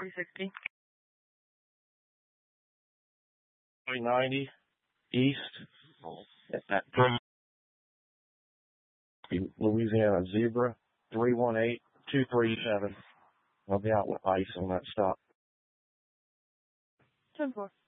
360. 390 east at Louisiana Zebra 318237. I'll be out with ice on that stop. 10-4.